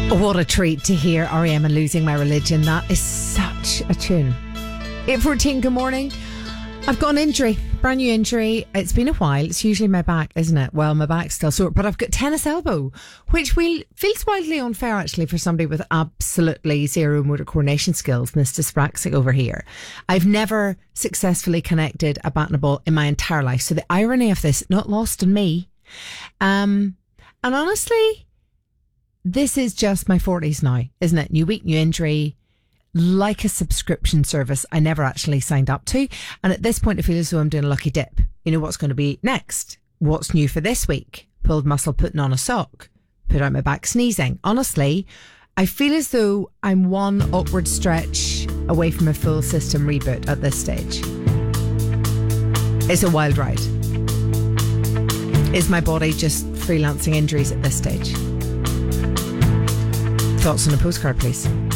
What a treat to hear R.E.M. and Losing My Religion. That is such a tune. 8:14, good morning. I've got an injury, brand new injury. It's been a while. It's usually my back, isn't it? Well, my back's still sore, but I've got tennis elbow, which feels wildly unfair actually for somebody with absolutely zero motor coordination skills, Mr. Spraxic over here. I've never successfully connected a bat and a ball in my entire life. So the irony of this, not lost on me. And honestly, this is just my 40s now, isn't it? New week, new injury. Like a subscription service I never actually signed up to. And at this point, I feel as though I'm doing a lucky dip. You know, what's going to be next? What's new for this week? Pulled muscle putting on a sock. Put out my back sneezing. Honestly, I feel as though I'm one awkward stretch away from a full system reboot at this stage. It's a wild ride. Is my body just freelancing injuries at this stage? Thoughts on a postcard, please.